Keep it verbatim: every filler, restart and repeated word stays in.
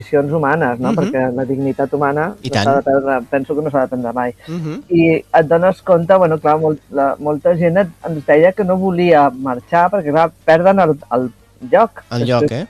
condicions humanes, no? Mhm. Perquè la dignitat humana I no tant. s'ha de perdre, penso que no s'ha de perdre mai. Mhm. I et dones compte, bueno, clar, molt, la, molta gent et, ens deia que no volia marxar perquè, clar, perden el, el lloc. El Després lloc, eh?